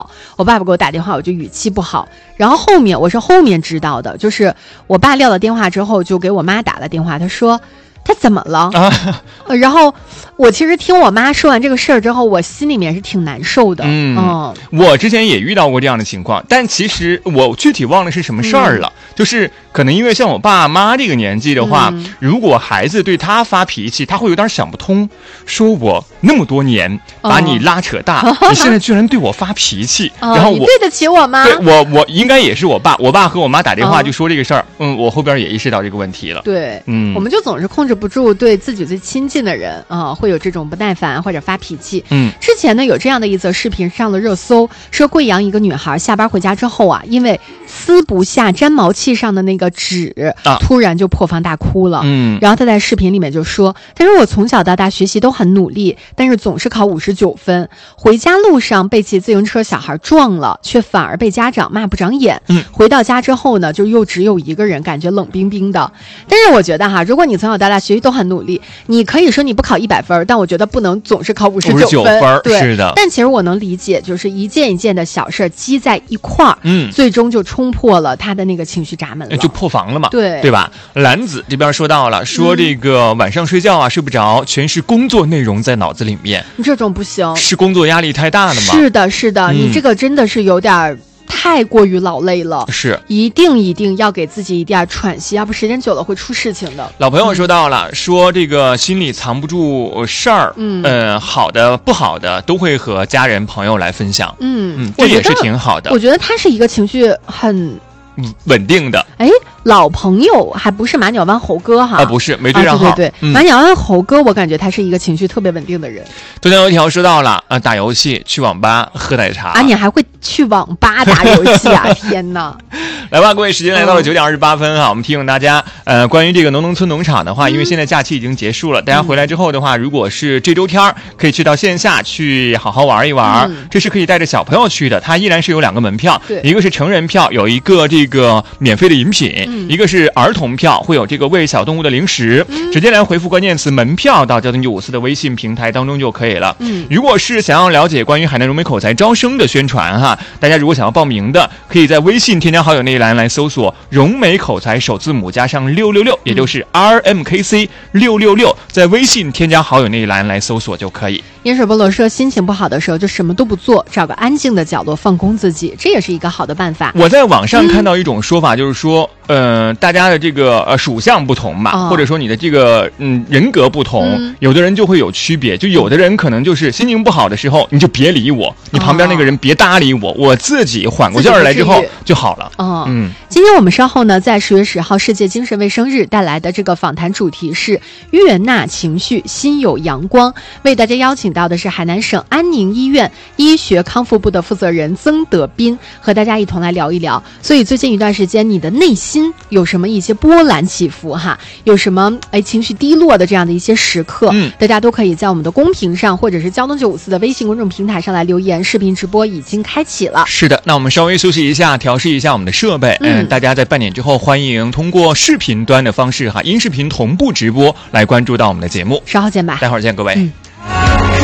我爸爸给我打电话，我就语气不好。然后我是后面知道的，就是我爸撂了电话之后，就给我妈打了电话，他说他怎么了然后我其实听我妈说完这个事儿之后，我心里面是挺难受的。 我之前也遇到过这样的情况，但其实我具体忘了是什么事儿了。就是可能因为像我爸妈这个年纪的话，如果孩子对他发脾气，他会有点想不通，说我那么多年把你拉扯大，你现在居然对我发脾气，然后你对得起我吗？ 对，我应该也是我爸和我妈打电话就说这个事儿，我后边也意识到这个问题了。 对，我们就总是控制不住对自己最亲近的人会有这种不耐烦或者发脾气。之前呢有这样的一则视频上了热搜，说贵阳一个女孩下班回家之后啊，因为撕不下粘毛器上的那个纸突然就破防大哭了。然后她在视频里面就说，她说我从小到大学习都很努力，但是总是考59分，回家路上被骑自行车小孩撞了，却反而被家长骂不长眼。回到家之后呢，就又只有一个人，感觉冷冰冰的。但是我觉得如果你从小到大学习都很努力，你可以说你不考100分，但我觉得不能总是考59分。对， 是的。 但其实我能理解，就是一件一件的小事积在一块儿，最终就冲破了他的那个情绪闸门了， 就破防了嘛， 对吧？兰子这边说到了，说这个晚上睡觉啊睡不着，全是工作内容在脑子里面， 这种不行， 是工作压力太大了吗？ 是的，你这个真的是有点太过于劳累了， 是一定要给自己一点喘息，要不时间久了会出事情的。 老朋友说到了，说这个心里藏不住事儿，好的不好的都会和家人朋友来分享，这也是挺好的。 我觉得他是一个情绪很稳定的。 老朋友还不是马鸟湾猴哥哈？ 不是，没对上号。 对，马鸟湾猴哥，我感觉他是一个情绪特别稳定的人。 昨天有一条说到了打游戏、去网吧、喝奶茶你还会去网吧打游戏啊？天哪！ 来吧，各位，时间来到了9点28分我们提醒大家，关于这个农村农场的话，因为现在假期已经结束了，大家回来之后的话，如果是这周天可以去到线下去好好玩一玩，这是可以带着小朋友去的，它依然是有2个门票，一个是成人票，有一个这个免费的饮品，一个是儿童票，会有这个喂小动物的零食，直接来回复关键词门票到交通954的微信平台当中就可以了。如果是想要了解关于海南融美口才招生的宣传大家如果想要报名的，可以在微信添加好友那一栏来搜索融美口才首字母加上666，也就是 RMKC 666，在微信添加好友那一栏来搜索就可以。 饮水菠萝说，心情不好的时候就什么都不做，找个安静的角落放空自己，这也是一个好的办法。 我在网上看到一种说法，就是说大家的这个属相不同嘛，或者说你的这个人格不同，有的人就会有区别。就有的人可能就是心情不好的时候，你就别理我，你旁边那个人别搭理我，我自己缓过劲儿来之后就好了。 今天我们稍后呢，在10月10号世界精神卫生日带来的这个访谈主题是悦纳情绪，心有阳光。为大家邀请到的是海南省安宁医院医学康复部的负责人曾德斌，和大家一同来聊一聊。所以最近一段时间，你的内心有什么一些波澜起伏有什么情绪低落的这样的一些时刻，大家都可以在我们的公屏上或者是交通954的微信公众平台上来留言。视频直播已经开启了。 是的，那我们稍微休息一下，调试一下我们的设备。大家在半点之后，欢迎通过视频端的方式音视频同步直播来关注到我们的节目。 稍后见吧， 待会儿见各位。